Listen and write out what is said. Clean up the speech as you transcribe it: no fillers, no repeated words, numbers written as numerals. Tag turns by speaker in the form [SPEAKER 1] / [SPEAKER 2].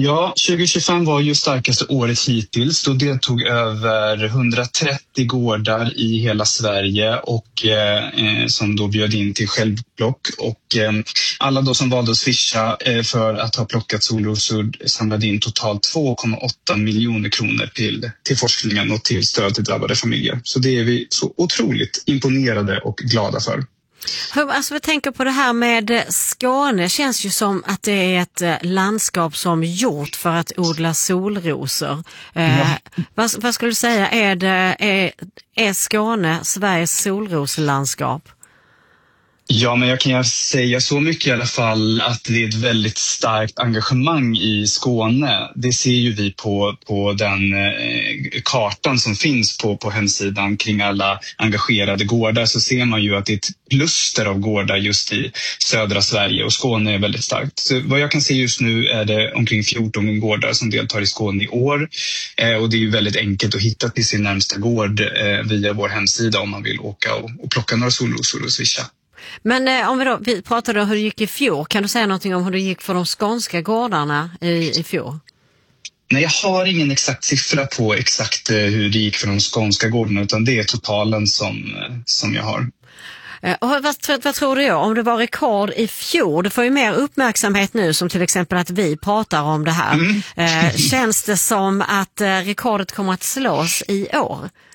[SPEAKER 1] Ja, 2025 var ju starkaste året hittills. Då deltog över 130 gårdar i hela Sverige och som då bjöd in till självplock. Och alla då som valde att swisha för att ha plockat solrosor samlade in totalt 2,8 miljoner kronor till forskningen och till stöd till drabbade familjer. Så det är vi så otroligt imponerade och glada för.
[SPEAKER 2] Alltså vi tänker på det här med Skåne, känns ju som att det är ett landskap som gjort för att odla solrosor.
[SPEAKER 1] Ja.
[SPEAKER 2] Vad skulle du säga, är Skåne Sveriges solroslandskap?
[SPEAKER 1] Ja, men jag kan säga så mycket i alla fall att det är ett väldigt starkt engagemang i Skåne. Det ser ju vi på den kartan som finns på hemsidan kring alla engagerade gårdar, så ser man ju att det är ett kluster av gårdar just i södra Sverige, och Skåne är väldigt starkt. Så vad jag kan se just nu är det omkring 14 gårdar som deltar i Skåne i år, och det är ju väldigt enkelt att hitta till sin närmsta gård via vår hemsida om man vill åka och plocka några solrosor och swisha.
[SPEAKER 2] Men om vi pratade om hur det gick i fjol, kan du säga någonting om hur det gick för de skånska gårdarna i fjol?
[SPEAKER 1] Nej, jag har ingen exakt siffra på exakt hur det gick för de skånska gårdarna, utan det är totalen som jag har.
[SPEAKER 2] Och vad tror du om det var rekord i fjol? Det får ju mer uppmärksamhet nu, som till exempel att vi pratar om det här. Känns det som att rekordet kommer att slås i år?